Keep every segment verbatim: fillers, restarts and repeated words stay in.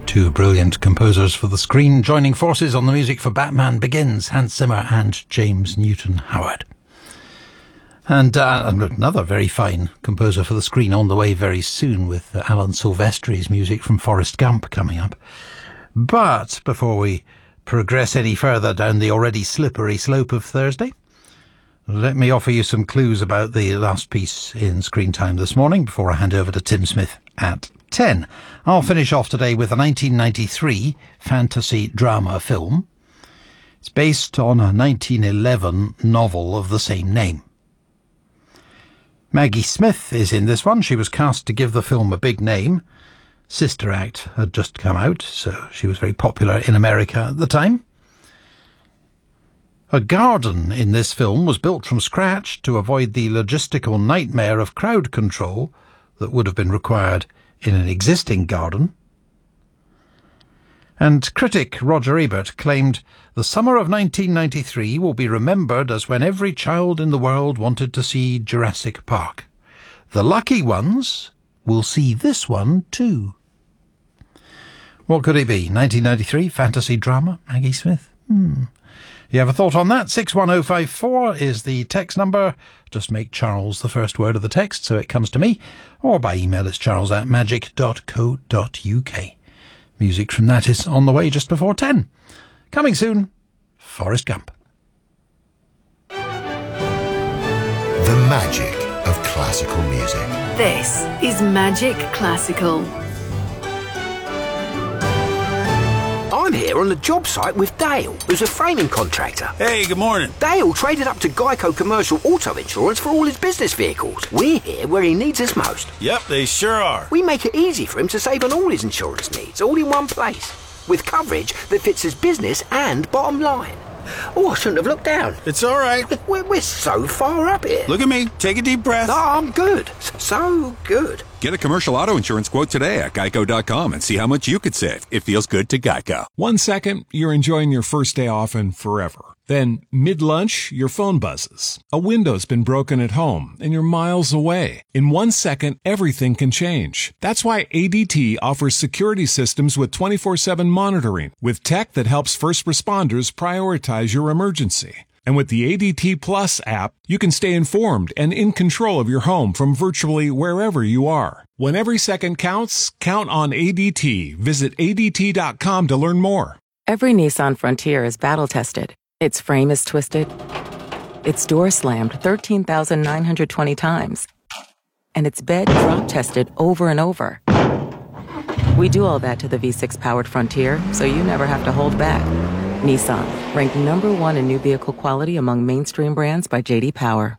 Two brilliant composers for the screen, joining forces on the music for Batman Begins, Hans Zimmer and James Newton Howard. And uh, another very fine composer for the screen on the way very soon, with uh, Alan Silvestri's music from Forrest Gump coming up. But before we progress any further down the already slippery slope of Thursday, let me offer you some clues about the last piece in Screen Time this morning before I hand over to Tim Smith at ten. I'll finish off today with a nineteen ninety-three fantasy drama film. It's based on a nineteen eleven novel of the same name. Maggie Smith is in this one. She was cast to give the film a big name. Sister Act had just come out, so she was very popular in America at the time. A garden in this film was built from scratch to avoid the logistical nightmare of crowd control that would have been required in an existing garden. And critic Roger Ebert claimed the summer of nineteen ninety-three will be remembered as when every child in the world wanted to see Jurassic Park. The lucky ones will see this one too. What could it be? nineteen ninety-three fantasy drama, Maggie Smith? Hmm. You have a thought on that? six one oh five four is the text number. Just make Charles the first word of the text so it comes to me. Or by email, it's charles at magic dot co dot uk. Music from that is on the way just before ten. Coming soon, Forrest Gump. The magic of classical music. This is Magic Classical. I'm here on the job site with Dale, who's a framing contractor. Hey, good morning. Dale traded up to Geico Commercial Auto Insurance for all his business vehicles. We're here where he needs us most. Yep, they sure are. We make it easy for him to save on all his insurance needs, all in one place, with coverage that fits his business and bottom line. Oh, I shouldn't have looked down. It's all right. We're, we're so far up here. Look at me. Take a deep breath. Oh, I'm good. So good. Get a commercial auto insurance quote today at geico dot com and see how much you could save. It feels good to Geico. One second, you're enjoying your first day off and forever. Then, mid-lunch, your phone buzzes. A window's been broken at home, and you're miles away. In one second, everything can change. That's why A D T offers security systems with twenty-four seven monitoring, with tech that helps first responders prioritize your emergency. And with the A D T Plus app, you can stay informed and in control of your home from virtually wherever you are. When every second counts, count on A D T. Visit A D T dot com to learn more. Every Nissan Frontier is battle-tested. Its frame is twisted, its door slammed thirteen thousand nine hundred twenty times, and its bed drop-tested over and over. We do all that to the V six-powered Frontier, so you never have to hold back. Nissan, ranked number one in new vehicle quality among mainstream brands by J D Power.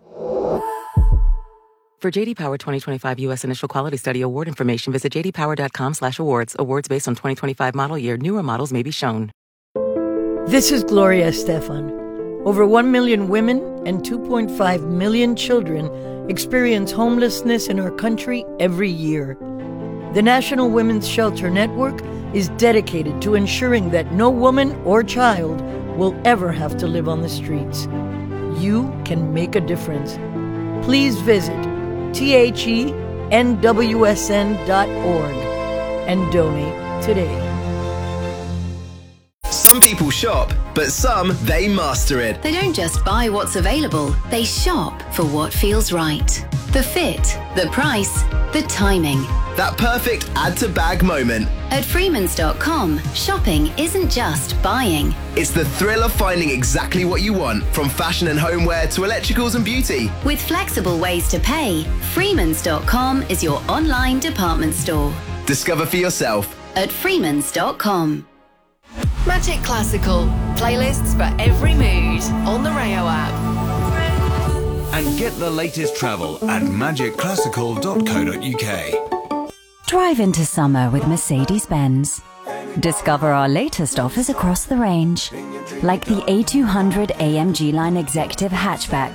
For J D Power twenty twenty-five U S Initial Quality Study Award information, visit j d power dot com slash awards. Awards based on twenty twenty-five model year. Newer models may be shown. This is Gloria Estefan. Over one million women and two point five million children experience homelessness in our country every year. The National Women's Shelter Network is dedicated to ensuring that no woman or child will ever have to live on the streets. You can make a difference. Please visit T H E N W S N dot org and donate today. Some people shop, but some, they master it. They don't just buy what's available, they shop for what feels right. The fit, the price, the timing. That perfect add-to-bag moment. At Freemans dot com, shopping isn't just buying. It's the thrill of finding exactly what you want, from fashion and homeware to electricals and beauty. With flexible ways to pay, Freemans dot com is your online department store. Discover for yourself. At Freemans dot com. Magic Classical. Playlists for every mood on the Rayo app. And get the latest travel at magic classical dot co dot uk. Drive into summer with Mercedes-Benz. Discover our latest offers across the range, like the A two hundred A M G Line Executive Hatchback